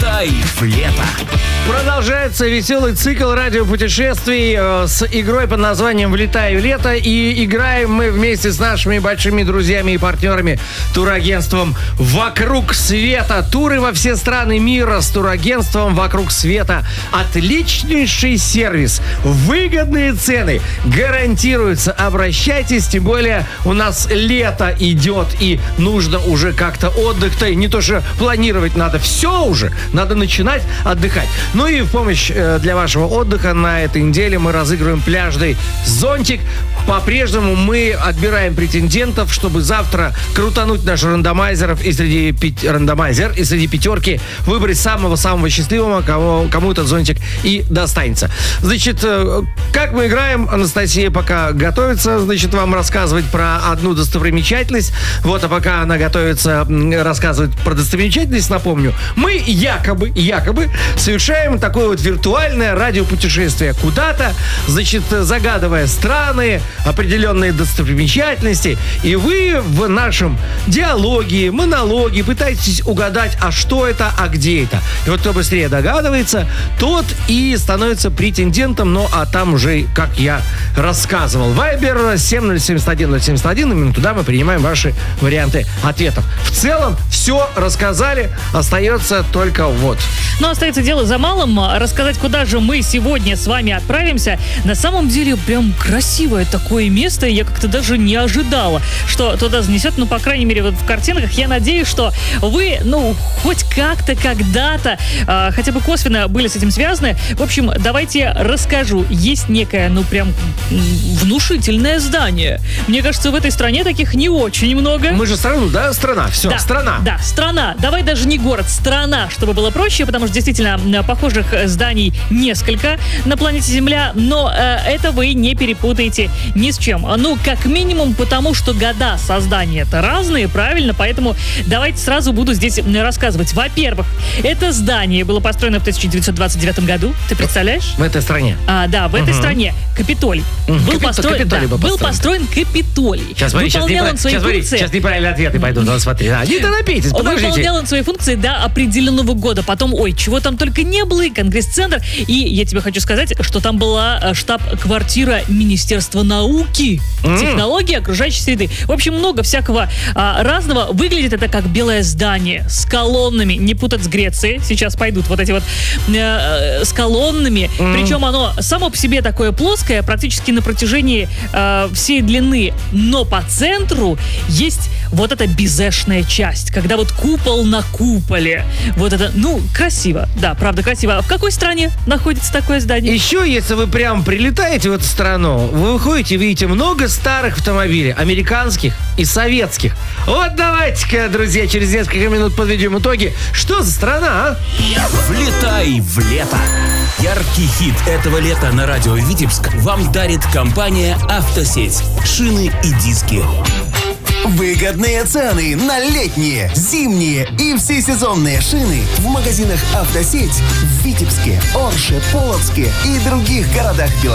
Влетай в лето. Продолжается веселый цикл радиопутешествий с игрой под названием «Влетай в лето». И играем мы вместе с нашими большими друзьями и партнерами турагентством «Вокруг света». Туры во все страны мира с турагентством «Вокруг света». Отличнейший сервис, выгодные цены, гарантируется. Обращайтесь, тем более у нас лето идет и нужно уже как-то отдых-то. Не то, что планировать надо, все уже, надо начинать отдыхать. Ну и в помощь для вашего отдыха на этой неделе мы разыгрываем пляжный зонтик. По-прежнему мы отбираем претендентов, чтобы завтра крутануть наших рандомайзеров и среди пятерки выбрать самого-самого счастливого, кому этот зонтик и достанется. Значит, как мы играем, Анастасия пока готовится, значит, вам рассказывать про одну достопримечательность. Вот, а пока она готовится рассказывать про достопримечательность, напомню, мы якобы совершаем такое вот виртуальное радиопутешествие куда-то, значит, загадывая страны, определенные достопримечательности, и вы в нашем диалоге, монологе пытаетесь угадать, а что это, а где это. И вот кто быстрее догадывается, тот и становится претендентом, ну а там уже, как я рассказывал, Вайбер 7071 именно туда мы принимаем ваши варианты ответов. В целом все рассказали, остается только вот. Но остается дело за малым, рассказать, куда же мы сегодня с вами отправимся. На самом деле, прям красивое такое место, я как-то даже не ожидала, что туда занесет, ну, по крайней мере, вот в картинках. Я надеюсь, что вы, ну, хоть как-то, когда-то, хотя бы косвенно были с этим связаны. В общем, давайте расскажу. Есть некое, ну, прям внушительное здание. Мне кажется, в этой стране таких не очень много. Мы же страна, все, да, страна. Да, страна. Давай даже не город, страна, чтобы было проще, потому что действительно похожих зданий несколько на планете Земля, но это вы не перепутаете ни с чем. Ну, как минимум, потому что года создания-то разные, правильно? Поэтому давайте сразу буду здесь рассказывать. Во-первых, это здание было построено в 1929 году. Ты представляешь? В этой стране. Да, в этой стране. Капитолий. Был построен Капитолий. Сейчас неправильные ответы пойдут. Ну, смотри. Не торопитесь, подождите. Выполнял он свои функции до определенного года. Потом, чего там только не было, и Конгресс-центр. И я тебе хочу сказать, что там была штаб-квартира Министерства науки, технологий, окружающей среды. В общем, много всякого разного. Выглядит это как белое здание с колоннами. Не путать с Грецией. Сейчас пойдут вот эти вот с колоннами. Причем оно само по себе такое плоское, практически на протяжении всей длины. Но по центру есть вот эта безэшная часть, когда вот купол на куполе. Вот это, ну, красиво. Да, правда, красиво. А в какой стране находится такое здание? Еще, если вы прям прилетаете в эту страну, вы выходите и видите много старых автомобилей, американских и советских. Вот давайте-ка, друзья, через несколько минут подведем итоги. Что за страна, а? Влетай в лето. Яркий хит этого лета на радио Витебск вам дарит компания «Автосеть». Шины и диски. Выгодные цены на летние, зимние и всесезонные шины в магазинах «Автосеть» в Витебске, Орше, Полоцке и других городах Беларуси.